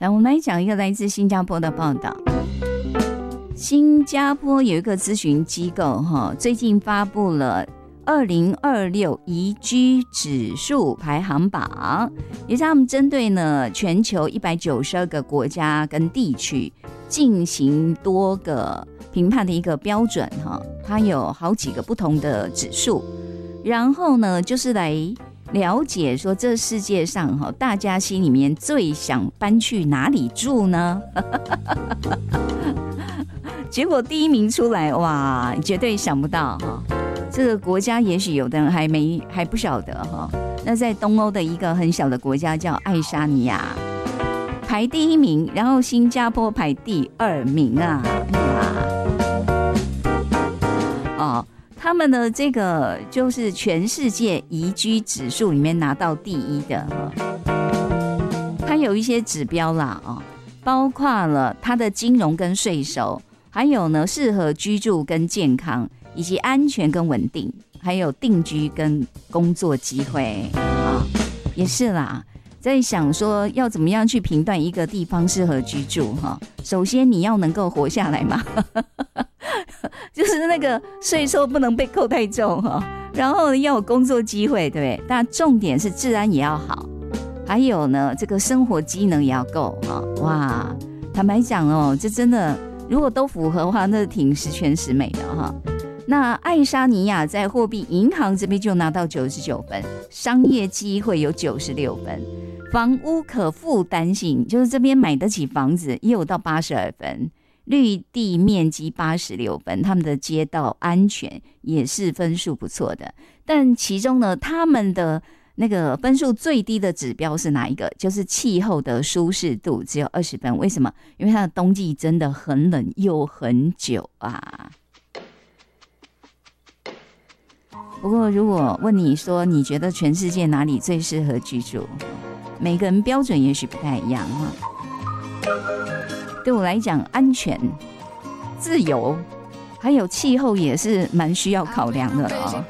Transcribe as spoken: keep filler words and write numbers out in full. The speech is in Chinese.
来，我们来讲一个来自新加坡的报道。新加坡有一个咨询机构哈，最近发布了二零二六宜居指数排行榜，也是他们针对呢全球一百九十二个国家跟地区进行多个评判的一个标准哈，它有好几个不同的指数，然后呢就是来了解说这世界上哈大家心里面最想搬去哪里住呢？结果第一名出来，哇，绝对想不到哈。这个国家也许有的人还没还不晓得哈。那在东欧的一个很小的国家叫爱沙尼亚，排第一名，然后新加坡排第二名啊。哎呀，哦，他们的这个就是全世界宜居指数里面拿到第一的哈。它有一些指标啦啊、哦，包括了它的金融跟税收。还有呢，适合居住跟健康，以及安全跟稳定，还有定居跟工作机会啊，也是啦。在想说要怎么样去评断一个地方适合居住哈？首先你要能够活下来嘛，就是那个税收不能被扣太重哈，然后要有工作机会，对不对？但重点是治安也要好，还有呢，这个生活机能也要够哈。哇，坦白讲哦，这真的。如果都符合的话，那挺十全十美的哈。那爱沙尼亚在货币银行这边就拿到九十九分，商业机会有九十六分，房屋可负担性，就是这边买得起房子也有到八十二分，绿地面积八十六分，他们的街道安全也是分数不错的。但其中呢，他们的那个分数最低的指标是哪一个？就是气候的舒适度只有二十分。为什么？因为它的冬季真的很冷又很久啊。不过如果问你说你觉得全世界哪里最适合居住，每个人标准也许不太一样哈。对我来讲，安全、自由还有气候也是蛮需要考量的哦。